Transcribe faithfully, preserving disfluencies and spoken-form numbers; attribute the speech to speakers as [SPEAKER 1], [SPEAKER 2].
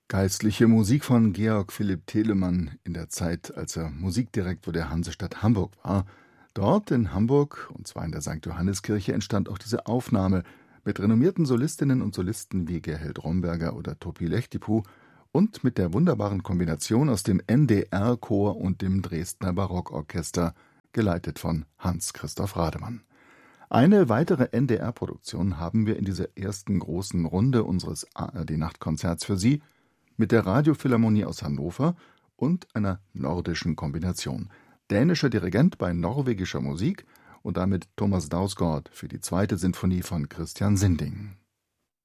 [SPEAKER 1] Geistliche Musik von Georg Philipp Telemann in der Zeit, als er Musikdirektor der Hansestadt Hamburg war. Dort in Hamburg, und zwar in der Sankt Johanniskirche, entstand auch diese Aufnahme mit renommierten Solistinnen und Solisten wie Gerheld Romberger oder Topi Lechtipu und mit der wunderbaren Kombination aus dem N D R-Chor und dem Dresdner Barockorchester, geleitet von Hans-Christoph Rademann. Eine weitere N D R-Produktion haben wir in dieser ersten großen Runde unseres A R D-Nachtkonzerts für Sie, mit der Radiophilharmonie aus Hannover und einer nordischen Kombination. Dänischer Dirigent bei norwegischer Musik und damit Thomas Dausgaard für die zweite Sinfonie von Christian Sinding.